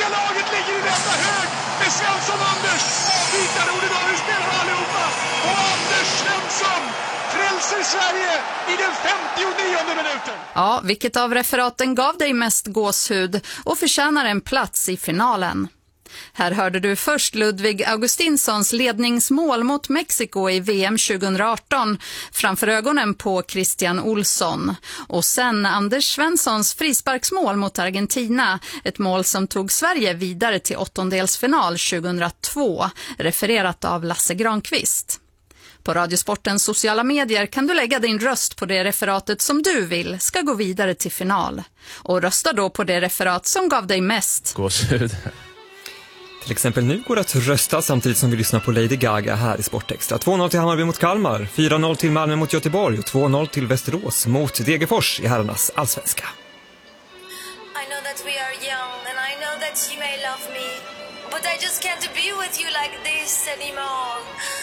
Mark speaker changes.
Speaker 1: svenska laget ligger i detta hög med Svensson och Anders. Avbytare ordinarie spelare allihopa. Och Anders Svensson frälser Sverige i den 59:e minuten.
Speaker 2: Ja, vilket av referaten gav dig mest gåshud och förtjänar en plats i finalen? Här hörde du först Ludvig Augustinssons ledningsmål mot Mexiko i VM 2018 framför ögonen på Christian Olsson. Och sen Anders Svenssons frisparksmål mot Argentina, ett mål som tog Sverige vidare till åttondelsfinal 2002, refererat av Lasse Granqvist. På Radiosportens sociala medier kan du lägga din röst på det referatet som du vill ska gå vidare till final. Och rösta då på det referat som gav dig mest
Speaker 3: gåshud.
Speaker 4: Till exempel nu går det att rösta samtidigt som vi lyssnar på Lady Gaga här i Sportextra. 2-0 till Hammarby mot Kalmar, 4-0 till Malmö mot Göteborg och 2-0 till Västerås mot Degerfors i herrarnas allsvenska.
Speaker 5: I know that we are young and I know that you may love me, but I just can't be with you like this anymore.